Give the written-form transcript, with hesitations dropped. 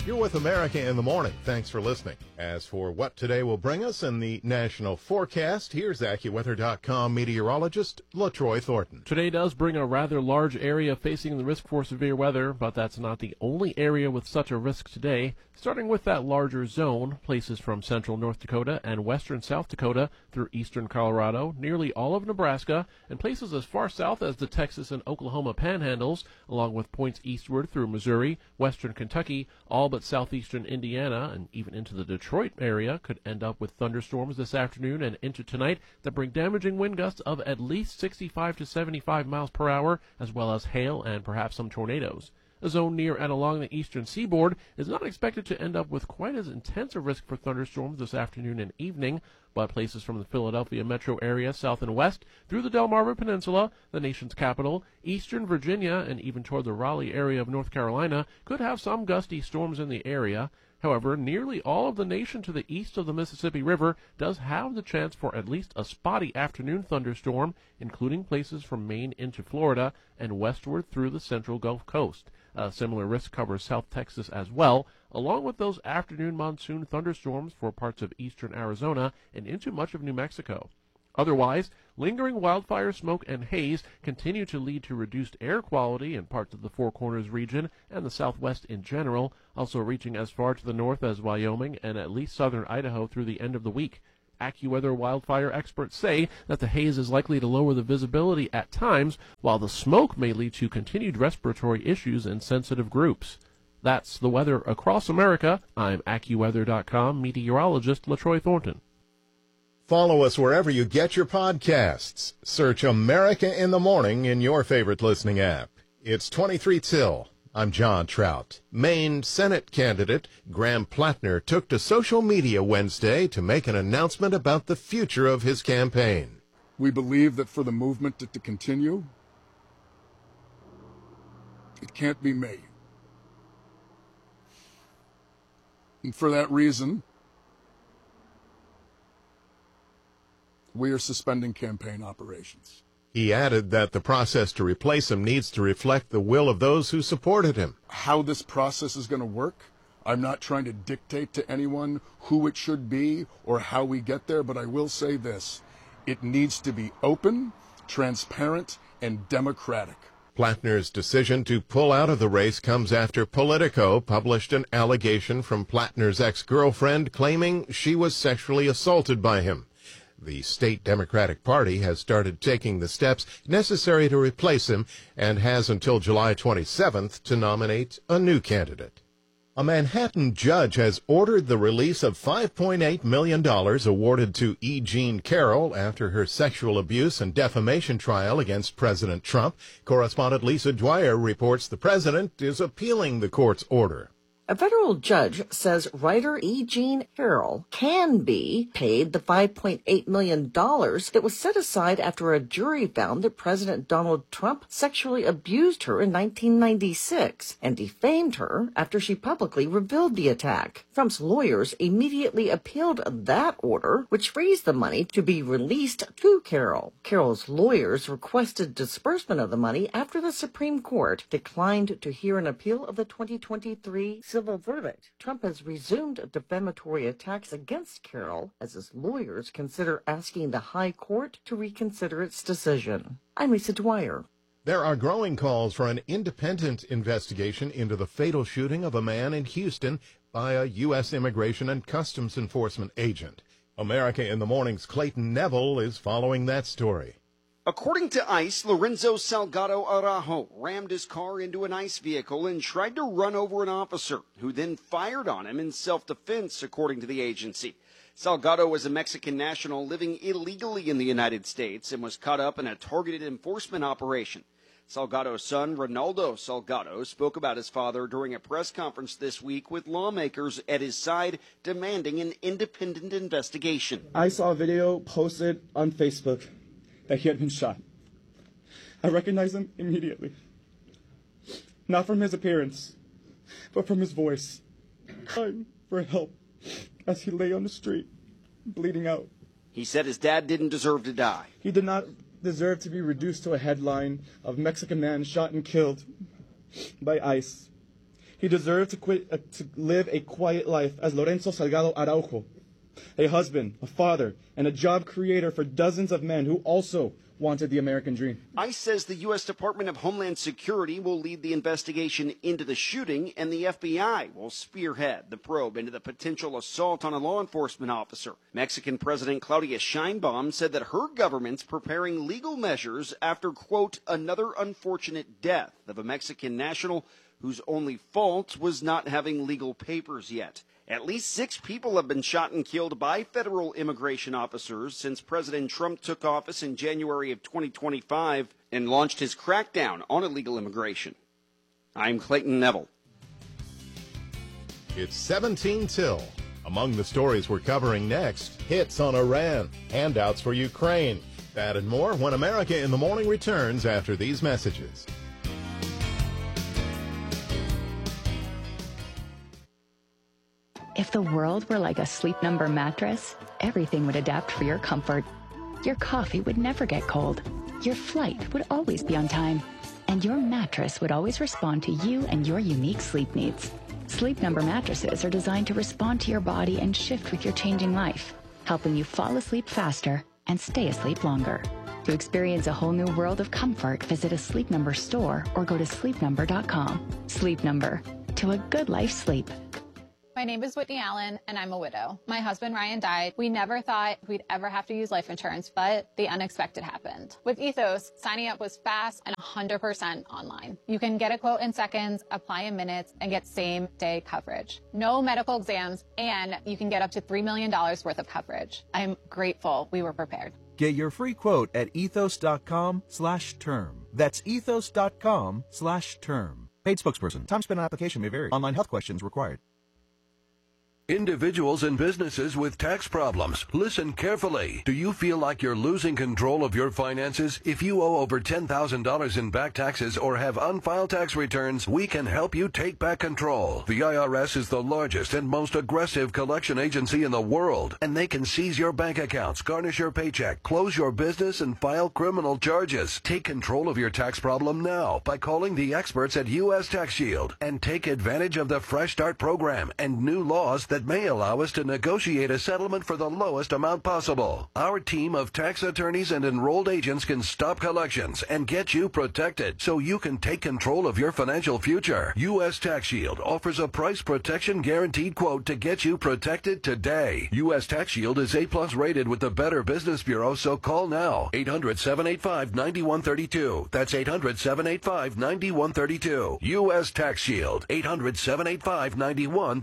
You're with America in the Morning. Thanks for listening. As for what today will bring us in the national forecast, here's AccuWeather.com meteorologist LaTroy Thornton. Today does bring a rather large area facing the risk for severe weather, but that's not the only area with such a risk today. Starting with that larger zone, places from central North Dakota and western South Dakota through eastern Colorado, nearly all of Nebraska, and places as far south as the Texas and Oklahoma panhandles, along with points eastward through Missouri, western Kentucky, all but southeastern Indiana, and even into the Detroit area, could end up with thunderstorms this afternoon and into tonight that bring damaging wind gusts of at least 65 to 75 miles per hour, as well as hail and perhaps some tornadoes. A zone near and along the eastern seaboard is not expected to end up with quite as intense a risk for thunderstorms this afternoon and evening, but places from the Philadelphia metro area south and west through the Delmarva Peninsula, the nation's capital, eastern Virginia, and even toward the Raleigh area of North Carolina could have some gusty storms in the area. However, nearly all of the nation to the east of the Mississippi River does have the chance for at least a spotty afternoon thunderstorm, including places from Maine into Florida and westward through the central Gulf Coast. A similar risk covers South Texas as well, along with those afternoon monsoon thunderstorms for parts of eastern Arizona and into much of New Mexico. Otherwise, lingering wildfire smoke and haze continue to lead to reduced air quality in parts of the Four Corners region and the Southwest in general, also reaching as far to the north as Wyoming and at least southern Idaho through the end of the week. AccuWeather wildfire experts say that the haze is likely to lower the visibility at times, while the smoke may lead to continued respiratory issues in sensitive groups. That's the weather across America. I'm AccuWeather.com meteorologist LaTroy Thornton. Follow us wherever you get your podcasts. Search America in the Morning in your favorite listening app. It's 23 till. I'm John Trout. Maine Senate candidate Graham Plattner took to social media Wednesday to make an announcement about the future of his campaign. We believe that for the movement to continue, it can't be me. And for that reason, we are suspending campaign operations. He added that the process to replace him needs to reflect the will of those who supported him. How this process is going to work, I'm not trying to dictate to anyone who it should be or how we get there, but I will say this. It needs to be open, transparent, and democratic. Plattner's decision to pull out of the race comes after Politico published an allegation from Plattner's ex-girlfriend claiming she was sexually assaulted by him. The state Democratic Party has started taking the steps necessary to replace him and has until July 27th to nominate a new candidate. A Manhattan judge has ordered the release of $5.8 million awarded to E. Jean Carroll after her sexual abuse and defamation trial against President Trump. Correspondent Lisa Dwyer reports the president is appealing the court's order. A federal judge says writer E. Jean Carroll can be paid the $5.8 million that was set aside after a jury found that President Donald Trump sexually abused her in 1996 and defamed her after she publicly revealed the attack. Trump's lawyers immediately appealed that order, which frees the money to be released to Carroll. Carroll's lawyers requested disbursement of the money after the Supreme Court declined to hear an appeal of the 2023 civil verdict. Trump has resumed defamatory attacks against Carroll as his lawyers consider asking the High Court to reconsider its decision. I'm Lisa Dwyer. There are growing calls for an independent investigation into the fatal shooting of a man in Houston by a U.S. Immigration and Customs Enforcement agent. America in the Morning's Clayton Neville is following that story. According to ICE, Lorenzo Salgado Araujo rammed his car into an ICE vehicle and tried to run over an officer, who then fired on him in self-defense, according to the agency. Salgado was a Mexican national living illegally in the United States and was caught up in a targeted enforcement operation. Salgado's son, Ronaldo Salgado, spoke about his father during a press conference this week with lawmakers at his side demanding an independent investigation. I saw a video posted on Facebook that he had been shot. I recognized him immediately. Not from his appearance, but from his voice. Crying for help as he lay on the street, bleeding out. He said his dad didn't deserve to die. He did not deserve to be reduced to a headline of Mexican man shot and killed by ICE. He deserved to live a quiet life as Lorenzo Salgado Araujo, a husband, a father, and a job creator for dozens of men who also wanted the American dream. ICE says the U.S. Department of Homeland Security will lead the investigation into the shooting, and the FBI will spearhead the probe into the potential assault on a law enforcement officer. Mexican President Claudia Sheinbaum said that her government's preparing legal measures after, quote, another unfortunate death of a Mexican national whose only fault was not having legal papers yet. At least 6 people have been shot and killed by federal immigration officers since President Trump took office in January of 2025 and launched his crackdown on illegal immigration. I'm Clayton Neville. It's 17 till. Among the stories we're covering next, hits on Iran, handouts for Ukraine, that and more when America in the Morning returns after these messages. If the world were like a Sleep Number mattress, everything would adapt for your comfort. Your coffee would never get cold. Your flight would always be on time. And your mattress would always respond to you and your unique sleep needs. Sleep Number mattresses are designed to respond to your body and shift with your changing life, helping you fall asleep faster and stay asleep longer. To experience a whole new world of comfort, visit a Sleep Number store or go to sleepnumber.com. Sleep Number. To a good life's sleep. My name is Whitney Allen, and I'm a widow. My husband, Ryan, died. We never thought we'd ever have to use life insurance, but the unexpected happened. With Ethos, signing up was fast and 100% online. You can get a quote in seconds, apply in minutes, and get same-day coverage. No medical exams, and you can get up to $3 million worth of coverage. I'm grateful we were prepared. Get your free quote at ethos.com/term. That's ethos.com/term. Paid spokesperson. Time spent on application may vary. Online health questions required. Individuals and businesses with tax problems, listen carefully. Do you feel like you're losing control of your finances? If you owe over $10,000 in back taxes or have unfiled tax returns, we can help you take back control. The IRS is the largest and most aggressive collection agency in the world, and they can seize your bank accounts, garnish your paycheck, close your business, and file criminal charges. Take control of your tax problem now by calling the experts at U.S. Tax Shield and take advantage of the Fresh Start program and new laws that may allow us to negotiate a settlement for the lowest amount possible. Our team of tax attorneys and enrolled agents can stop collections and get you protected so you can take control of your financial future. U.S. Tax Shield offers a price protection guaranteed quote to get you protected today. U.S. Tax Shield is A+ rated with the Better Business Bureau, so call now. 800-785-9132. That's 800-785-9132. U.S. Tax Shield. 800-785-9132.